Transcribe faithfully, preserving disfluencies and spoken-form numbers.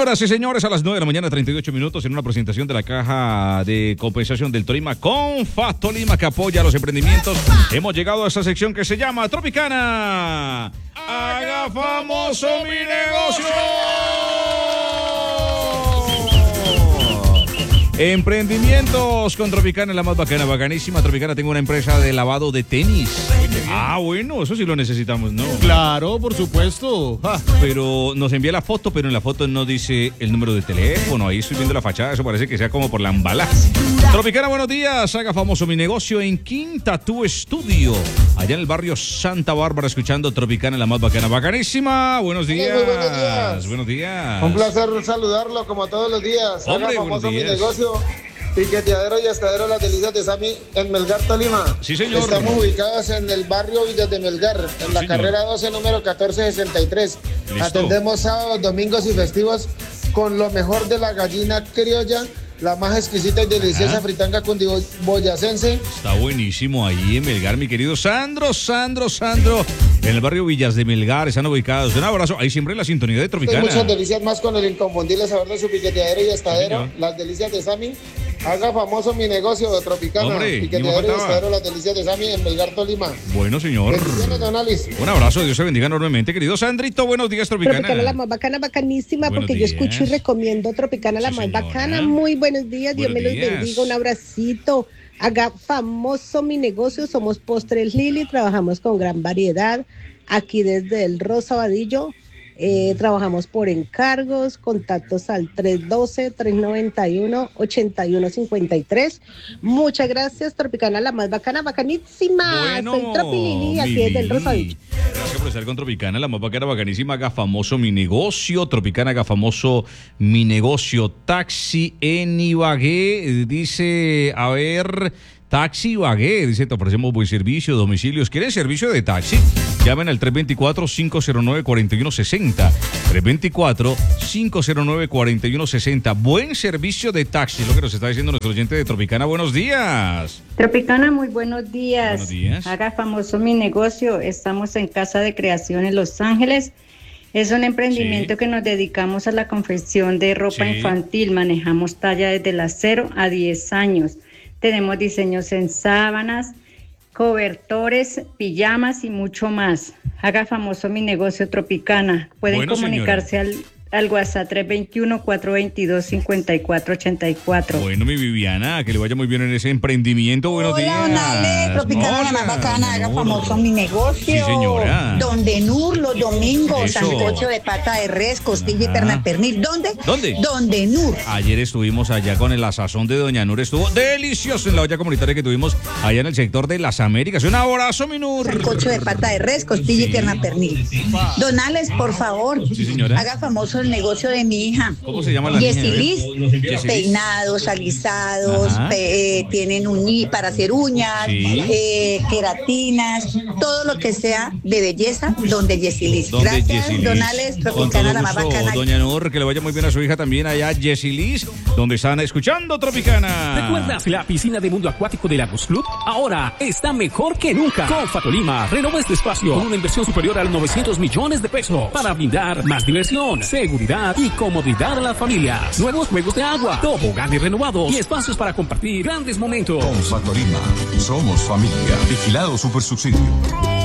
Señoras y señores, a las nueve de la mañana, treinta y ocho minutos, en una presentación de la caja de compensación del Tolima con Fatolima, que apoya a los emprendimientos, hemos llegado a esa sección que se llama Tropicana. ¡Haga famoso mi negocio! Emprendimientos con Tropicana, la más bacana, bacanísima. Tropicana, tengo una empresa de lavado de tenis. Ah, bueno, eso sí lo necesitamos, ¿no? Claro, por supuesto. Ah, pero nos envía la foto, pero en la foto no dice el número de teléfono. Ahí estoy viendo la fachada, eso parece que sea como por la embalaje. Tropicana, buenos días. Haga famoso mi negocio en Quinta Tu Estudio, allá en el barrio Santa Bárbara, escuchando Tropicana, la más bacana, bacanísima. Buenos días. Muy buenos días. Buenos días. Un placer saludarlo como todos los días. Hombre, Haga famoso mi días. negocio. Piqueteadero y estadero Las Delicias de Sami en Melgar, Tolima. Sí, señor. Estamos ubicados en el barrio Villas de Melgar, en Sí, la señor. carrera doce, número catorce sesenta y tres. Listo. Atendemos sábados, domingos y festivos con lo mejor de la gallina criolla, la más exquisita y deliciosa Ah. fritanga cundiboyacense. Está buenísimo ahí en Melgar, mi querido Sandro, Sandro, Sandro. En el barrio Villas de Melgar están ubicados. Un abrazo. Ahí siempre la sintonía de Hay Tropicana. muchas delicias más con el inconfundible sabor de su piqueteadero y estadero, señor. Las Delicias de Sami. Haga famoso mi negocio de Tropicana. Hombre, Piqueteadero ni y me faltaba. estadero Las Delicias de Sami en Melgar, Tolima. Bueno, señor. Bendiciones, don Alice. Un abrazo, Dios se bendiga enormemente, querido Sandrito. Buenos días, Tropicana. Tropicana la más bacana, bacanísima, Buenos porque días. yo escucho y recomiendo Tropicana la Sí, más señora. bacana. Muy buenos días, Dios Buenos me los días. bendiga, un abracito. Haga famoso mi negocio, somos Postres Lili, trabajamos con gran variedad. Aquí desde el Rosa Vadillo, eh, trabajamos por encargos, contactos al tres uno dos, tres nueve uno, ocho uno cinco tres. Muchas gracias, Tropicana la más bacana, bacanísima. Bueno, Soy Tropi Lili, aquí desde el Rosa Vadillo. Gracias por estar con Tropicana, la más bacana, bacanísima. Haga famoso mi negocio. Tropicana, haga famoso mi negocio. Taxi en Ibagué. Dice, a ver, Taxi Ibagué. Dice, te ofrecemos buen servicio, domicilios. ¿Quieren servicio de taxi? Llamen al tres dos cuatro, cinco cero nueve, cuatro uno seis cero. tres dos cuatro, cinco cero nueve, cuatro uno seis cero. Buen servicio de taxi, lo que nos está diciendo nuestro oyente de Tropicana. Buenos días. Tropicana, muy buenos días. Buenos días. Haga famoso mi negocio. Estamos en Casa de Creación en Los Ángeles. Es un emprendimiento Sí. que nos dedicamos a la confección de ropa Sí. infantil. Manejamos talla desde las cero a diez años. Tenemos diseños en sábanas, cobertores, pijamas y mucho más. Haga famoso mi negocio Tropicana. Pueden Bueno, comunicarse al, al WhatsApp tres dos uno, cuatro dos dos, cinco cuatro ocho cuatro. Bueno, mi Viviana, que le vaya muy bien en ese emprendimiento. Buenos Hola, días. don Ale, Tropicana la más bacana, haga Nur. famoso mi negocio. Sí, señora. Donde Nur, los domingos, Eso. sancocho de pata de res, costilla y perna pernil. ¿Dónde? ¿Dónde? Donde Nur. Ayer estuvimos allá con el asazón de Doña Nur. Estuvo delicioso en la olla comunitaria que tuvimos allá en el sector de las Américas. Un abrazo, mi Nur. Sancocho de pata de res, costilla Sí. y perna pernil. Don Alex, por favor, Sí, señora. haga famoso el negocio de mi hija. ¿Cómo se llama la niña? Yesilis, Yesilis. peinados, alisados, Ajá. pe- eh, tienen uñi para hacer uñas, Sí. eh, queratinas, todo lo que sea de belleza, donde Yesilis. Donde Gracias, Yesilis. don Alex, Con todo Tropicana la más gusto, bacana. Doña Nur, que le vaya muy bien a su hija también allá, Yesilis, donde están escuchando Tropicana. ¿Recuerdas la piscina de mundo acuático de Lagos Club? Ahora está mejor que nunca. Con Fatolima, renova este espacio con una inversión superior a los novecientos millones de pesos para brindar más diversión, seguridad y comodidad a las familias. Nuevos juegos de agua, toboganes renovados y espacios para compartir grandes momentos. Con Fatolima, somos familia. Vigilado Supersubsidio.